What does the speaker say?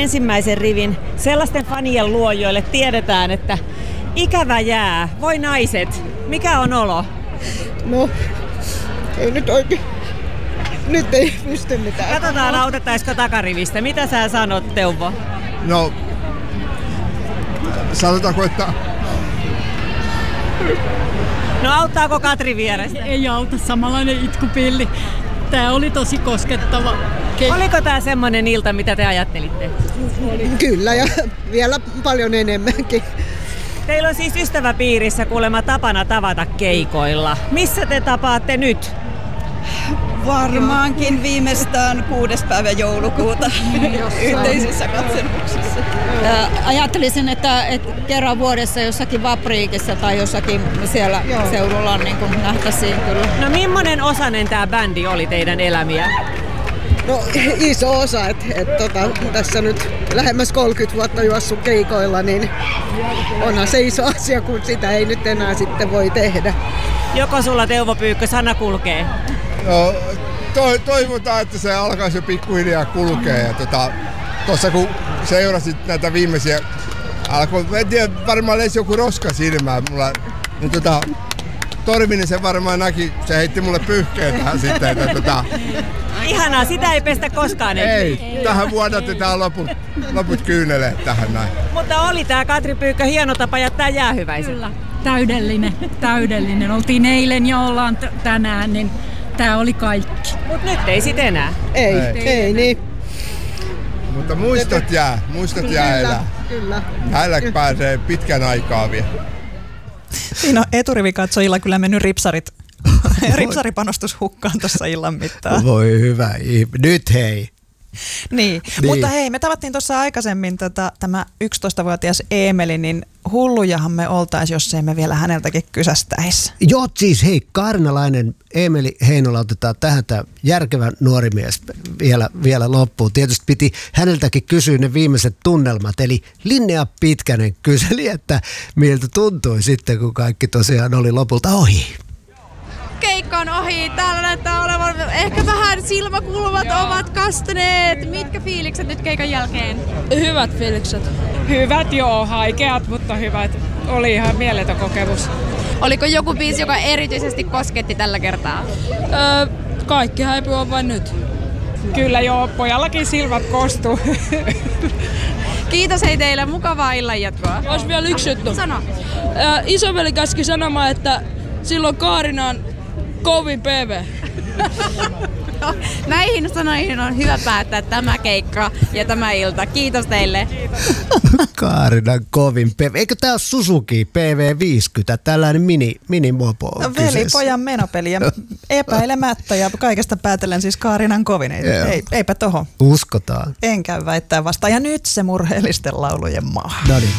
ensimmäisen rivin sellaisten fanien luo, joille tiedetään, että ikävä jää. Voi naiset, mikä on olo? No, ei nyt oikein. Nyt ei pysty mitään. Katsotaan, autettaisiko takarivistä. Mitä sä sanot, Teuvo? No, sanotaanko, että... No auttaako Katri vierestä? Ei auta, samanlainen itkupilli. Tää oli tosi koskettava. Oliko tää semmonen ilta, mitä te ajattelitte? Kyllä, ja vielä paljon enemmänkin. Teillä on siis ystäväpiirissä kuulemma tapana tavata keikoilla. Missä te tapaatte nyt? Varmaankin viimeistään 6. päivä joulukuuta yhteisissä katselmuksissa. Ajattelisin, että kerran vuodessa jossakin Vapriikissa tai jossakin siellä seudulla niin nähtäisiin kyllä. No millainen osanen tää bändi oli teidän elämiä? No iso osa, että tässä nyt lähemmäs 30 vuotta juossut keikoilla, niin onhan se iso asia, kun sitä ei nyt enää sitten voi tehdä. Joko sulla, Teuvo Pyykkö, sana kulkee? No, toivotaan, että se alkaisi jo pikkuhiljaa kulkea. Ja tuossa kun seurasit näitä viimeisiä, en tiedä, varmaan leisi joku roska silmään mulla, niin Torvinen se varmaan näki, se heitti mulle pyyhkeen tähän sitten. Että Ihanaa, sitä ei pestä koskaan. Ei, tähän vuodatetaan loput kyyneleet tähän näin. Mutta oli tää Katri Pyykkö hieno tapa jättää jäähyväiset. Kyllä, täydellinen. Oltiin eilen ja ollaan tänään, niin tää oli kaikki. Mut nyt ei sit enää. Ei niin. Mutta muistot jää elää. Kyllä. Näillä pääsee pitkän aikaa vielä. Siinä on eturivikatsojilla kyllä mennyt ripsaripanostus hukkaan tuossa illan mittaan. Voi hyvä ihme. Nyt hei. Niin. Mutta hei, me tavattiin tuossa aikaisemmin tämä 11-vuotias Eemeli, niin hullujahan me oltais, jos ei me vielä häneltäkin kysästäisi. Joo, siis hei, kaarnalainen Eemeli Heinola otetaan tähän tämä järkevä nuori mies vielä loppuun. Tietysti piti häneltäkin kysyä ne viimeiset tunnelmat, eli Linnea Pitkänen kyseli, että miltä tuntui sitten, kun kaikki tosiaan oli lopulta ohi. Keikka on ohi. Täällä näyttää olevan ehkä vähän silmäkulmat ovat kastuneet. Mitkä fiilikset nyt keikan jälkeen? Hyvät fiilikset. Hyvät joo, haikeat, mutta hyvät. Oli ihan mieletön kokemus. Oliko joku biisi, joka erityisesti kosketti tällä kertaa? Kaikki häipy on vain nyt. Kyllä joo, pojallakin silmät kostuu. Kiitos hei teille, mukavaa illanjatkoa. Olisi vielä yksi juttu. Sano. Isoveli käski sanomaan, että silloin Kaarina on kovin PV. No, näihin sanoihin on hyvä päättää tämä keikka ja tämä ilta. Kiitos teille. Kaarinan kovin PV. Eikö tää ole Suzuki PV50? Tällainen mini-mopo on kyseessä. Velipojan menopeli ja epäilemättä ja kaikesta päätellen siis Kaarinan kovin. Eipä toho. Uskotaan. En käy väittää vastaan. Ja nyt se murheellisten laulujen maa. No niin.